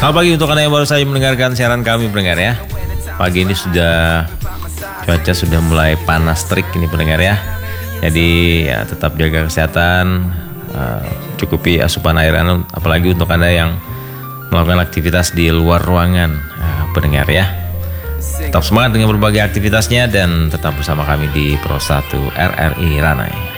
Selamat pagi untuk Anda yang baru saja mendengarkan siaran kami pendengar ya. Pagi ini cuaca sudah mulai panas terik ini pendengar ya. Jadi ya tetap jaga kesehatan, cukupi asupan air, apalagi untuk Anda yang melakukan aktivitas di luar ruangan pendengar ya. Tetap semangat dengan berbagai aktivitasnya dan tetap bersama kami di Pro 1 RRI Ranai.